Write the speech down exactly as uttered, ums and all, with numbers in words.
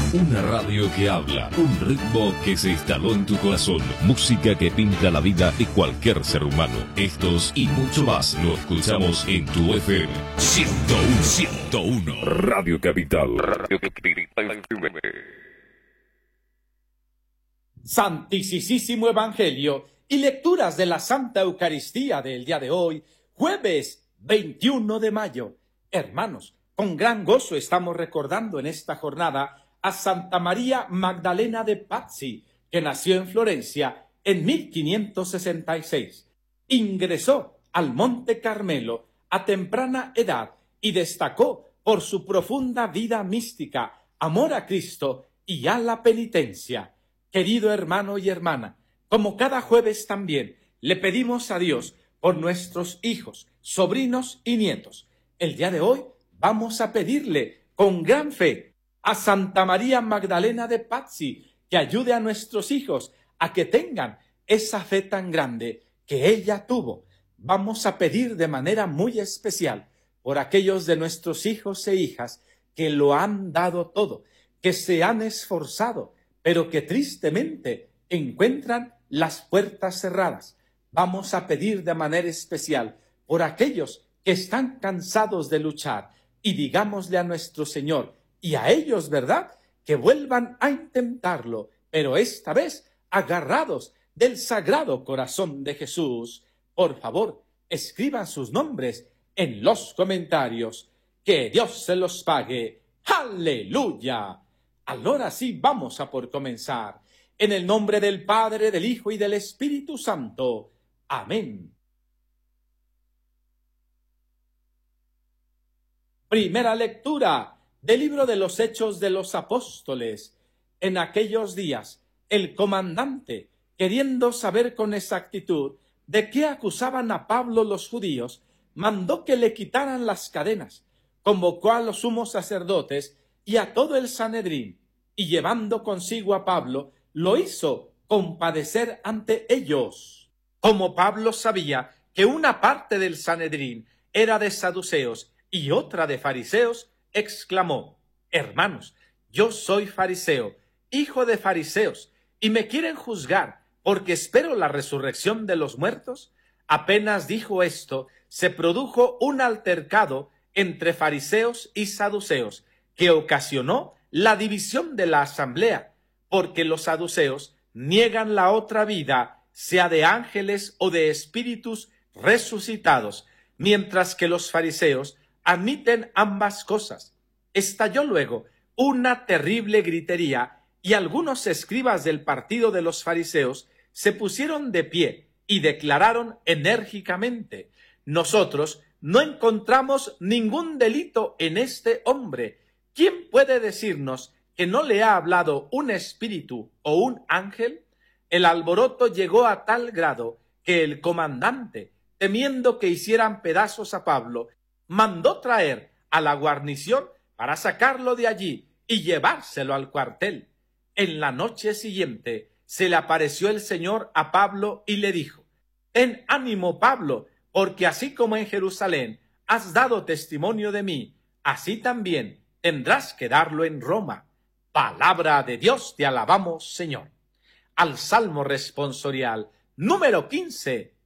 Una radio que habla, un ritmo que se instaló en tu corazón, música que pinta la vida de cualquier ser humano. Estos y mucho más lo escuchamos en tu F M ciento uno, ciento uno. Radio Capital. Radio Capital. Santísimo Evangelio y lecturas de la Santa Eucaristía del día de hoy, jueves veintiuno de mayo. Hermanos, con gran gozo estamos recordando en esta jornada a Santa María Magdalena de Pazzi, que nació en Florencia en mil quinientos sesenta y seis. Ingresó al Monte Carmelo a temprana edad y destacó por su profunda vida mística, amor a Cristo y a la penitencia. Querido hermano y hermana, como cada jueves también le pedimos a Dios por nuestros hijos, sobrinos y nietos. El día de hoy vamos a pedirle con gran fe a Santa María Magdalena de Pazzi que ayude a nuestros hijos a que tengan esa fe tan grande que ella tuvo. Vamos a pedir de manera muy especial por aquellos de nuestros hijos e hijas que lo han dado todo, que se han esforzado, pero que tristemente encuentran las puertas cerradas. Vamos a pedir de manera especial por aquellos que están cansados de luchar y digámosle a nuestro Señor y a ellos, ¿verdad?, que vuelvan a intentarlo, pero esta vez agarrados del Sagrado Corazón de Jesús. Por favor, escriban sus nombres en los comentarios. Que Dios se los pague. ¡Aleluya! Ahora sí vamos a por comenzar. En el nombre del Padre, del Hijo y del Espíritu Santo. Amén. Primera lectura del libro de los Hechos de los Apóstoles. En aquellos días, el comandante, queriendo saber con exactitud de qué acusaban a Pablo los judíos, mandó que le quitaran las cadenas, convocó a los sumos sacerdotes y a todo el Sanedrín, y llevando consigo a Pablo, lo hizo compadecer ante ellos. Como Pablo sabía que una parte del Sanedrín era de saduceos y otra de fariseos, exclamó: hermanos, yo soy fariseo, hijo de fariseos, y me quieren juzgar porque espero la resurrección de los muertos. Apenas dijo esto, se produjo un altercado entre fariseos y saduceos que ocasionó la división de la asamblea, porque los saduceos niegan la otra vida, sea de ángeles o de espíritus resucitados, mientras que los fariseos admiten ambas cosas. Estalló luego una terrible gritería y algunos escribas del partido de los fariseos se pusieron de pie y declararon enérgicamente: nosotros no encontramos ningún delito en este hombre. ¿Quién puede decirnos que no le ha hablado un espíritu o un ángel? El alboroto llegó a tal grado que el comandante, temiendo que hicieran pedazos a Pablo, mandó traer a la guarnición para sacarlo de allí y llevárselo al cuartel. En la noche siguiente se le apareció el Señor a Pablo y le dijo: ten ánimo, Pablo, porque así como en Jerusalén has dado testimonio de mí, así también tendrás que darlo en Roma. Palabra de Dios, te alabamos, Señor. Al Salmo responsorial número quince